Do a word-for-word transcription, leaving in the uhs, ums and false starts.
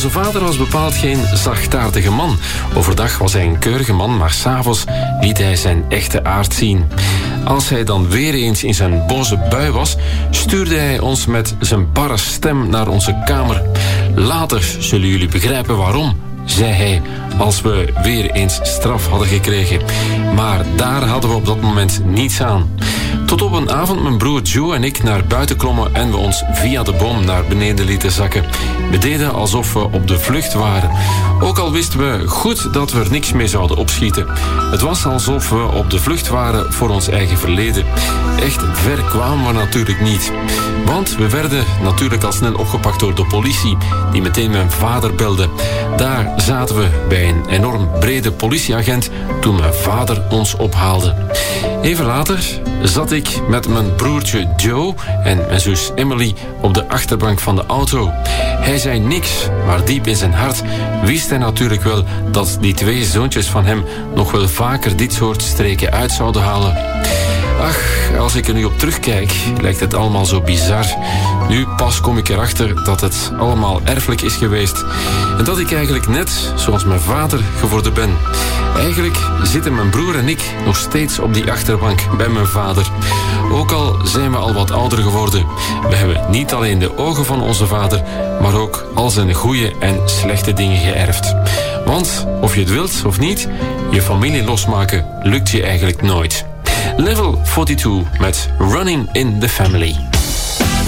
Onze vader was bepaald geen zachtaardige man. Overdag was hij een keurige man, maar 's avonds liet hij zijn echte aard zien. Als hij dan weer eens in zijn boze bui was, stuurde hij ons met zijn barre stem naar onze kamer. Later zullen jullie begrijpen waarom, zei hij, als we weer eens straf hadden gekregen. Maar daar hadden we op dat moment niets aan. Tot op een avond mijn broer Joe en ik naar buiten klommen en we ons via de boom naar beneden lieten zakken. We deden alsof we op de vlucht waren. Ook al wisten we goed dat we er niks mee zouden opschieten. Het was alsof we op de vlucht waren voor ons eigen verleden. Echt ver kwamen we natuurlijk niet. Want we werden natuurlijk al snel opgepakt door de politie, die meteen mijn vader belde. Daar zaten we bij een enorm brede politieagent toen mijn vader ons ophaalde. Even later zat ik met mijn broertje Joe en mijn zus Emily op de achterbank van de auto. Hij zei niks, maar diep in zijn hart wist hij natuurlijk wel dat die twee zoontjes van hem nog wel vaker dit soort streken uit zouden halen. Ach, als ik er nu op terugkijk, lijkt het allemaal zo bizar. Nu pas kom ik erachter dat het allemaal erfelijk is geweest. En dat ik eigenlijk net, zoals mijn vader, geworden ben. Eigenlijk zitten mijn broer en ik nog steeds op die achterbank bij mijn vader. Ook al zijn we al wat ouder geworden. We hebben niet alleen de ogen van onze vader, maar ook al zijn goede en slechte dingen geërfd. Want, of je het wilt of niet, je familie losmaken lukt je eigenlijk nooit. Level tweeënveertig met Running in the Family.